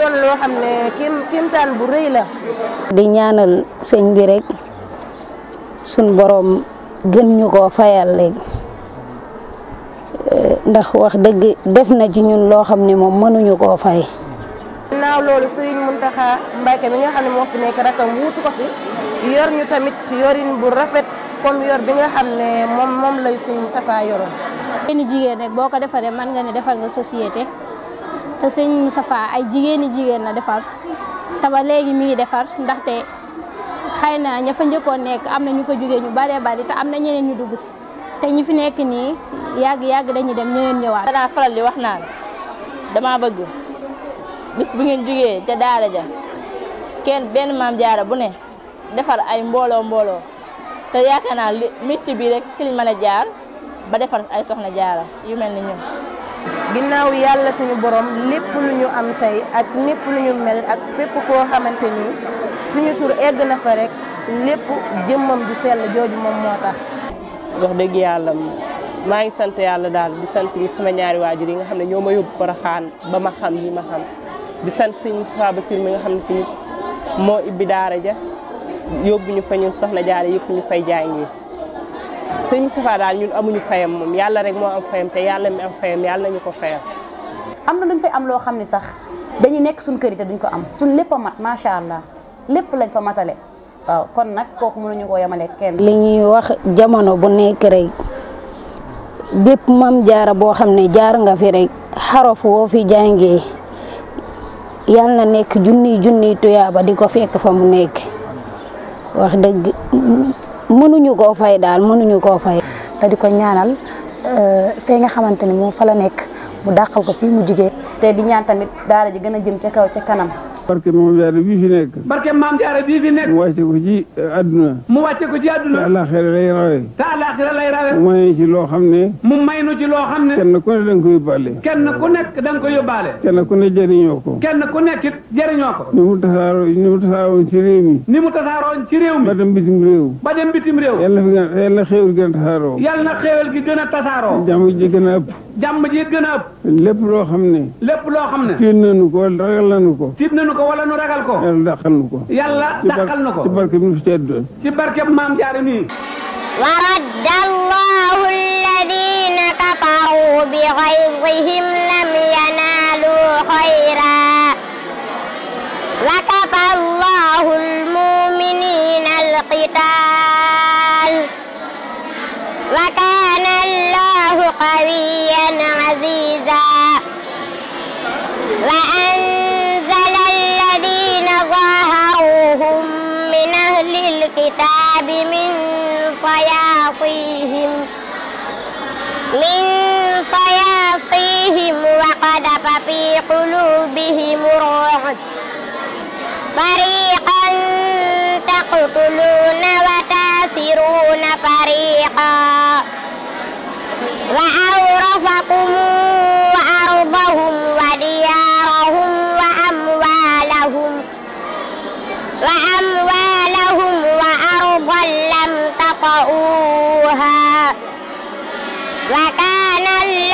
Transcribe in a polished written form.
doon loo xam ne kiimtaan bu rëy la. di ñaanal sëñ bi rek suñ borom gën ñu koo fayal léegi ndax wax dëgg def na ci ñun loo xam ne moom mënuñu koo fay. ginnaaw loolu Serigne Mountakha Mbacké mi nga xam ne moo fi nekk rakam wuutu ko fi yor ñu tamit yorin bu rafet comme yor bi nga xam ne moom lay Serigne Moustapha yoroon. jigéeni jigéen rek boo ko defaree mën nga ne defal nga société te Serigne Moustapha ay jigéeni jigéen la defar te ba léegi mi ngi defar ndaxte xëy na ña fa njëkkoon nekk am na ñu fa jógee ñu baree bari te am na ñeneen ñu dugg si te ñi fi nekk nii yàgg dañuy dem ñeneen ñëwaat. danaa faral di wax naan dama bëgg bis bu ngeen jógee ca daara ja benn maam jaara bu ne defar ay mbooloo te yaakaar naa métier bi rek ci liñ mën a jaar ba defar ay soxna jaara yu mel ni ñun. ginnaaw yàlla suñu borom lépp lu ñu am tey ak lépp lu ñu mel ak fépp foo xamante ni suñu tur egg na fa rek lépp jëmmam ju sell jooju moom moo tax. wax dëgg yàlla maa ngi sant yàlla daal di sant sama ñaari waajur yi nga xam ne ñoo ma yóbbu Porokhane ba ma xam li ma xam di sant sëñ Moustapha Bassir mi nga xam ne tamit moo ibbi daara ja yóbbu ñu fa ñun soxna jaara yëpp ñu fay jàngi sëñ Moustapha daal ñun amuñu fayam moom yàlla rek moo am fayam te yàlla mi am fayam yàlla nañu ko fayam. am na luñ fay am loo xam ne sax dañuy nekk suñ kër yi te duñ ko am suñ lépp a mat macha allah lépp lañ fa matale waaw kon nag kooku mënuñu koo yemale kenn. li ñuy wax jamono bu nekk rek bépp mam jaara boo xam ne jaar nga fi rek xaraf woo fi jàngee yàlla na nekk junniy tuyaaba di ko fekk fa mu nekk wax dëgg mënuñu koo fay daal mënuñu koo fay. te di ko ñaanal fee nga xamante ni moom fa la nekk mu dàqal ko fii mu jigee te di ñaan tamit daara ji gën a jëm ca kaw ca kanam. barke maam jaara bii fi nekk. barke maam jaara bii fi nekk. mu wàcce ko ci àdduna. mu wàcce ko ci àdduna. te àllaaxira lay rawe. te àllaaxira lay rawe. mu may ci loo xam ne. mu may nu ci loo xam ne. kenn ku ne da nga ko yóbbaale. kenn ku nekk da nga ko yóbbaale. kenn ku ne jëriñoo ko. kenn ku nekk it jëriñoo ko. ni mu tasaaroon ci réew mi. ni mu tasaaroon ci réew mi. ba dem bitim réew. ba dem bitim réew. yàlla na xéewal gën a tasaaroo. yàlla na xéewal gi gën a tasaaroo. jàmm ji gën a ëpp. jàmm ji gën a ëpp. lépp loo xam ne. lépp loo xam ne. tiit nañu ko wala ragal nañu ko. tiit nañu ko wala nu ragal ko. yàlla dàqal nu ko. yàlla dàqal nu ko. ci barke bi fi tedd. ci barke maam jaara nii. wa radda allahu alladina kafaru bi ghayzihim lam yanalu khayra wa kafa allahu almu'minina alqital wa kana allahu qawiyyan aziza wa anzala alladina zaharuhum min ahli alkitab min صياصيهم وقذف في قلوبهم الرعب فريقا تقتلون وتاسرون فريقا وأورثكم أرضهم وديارهم وأموالهم وأرضا لم تطئوها وكان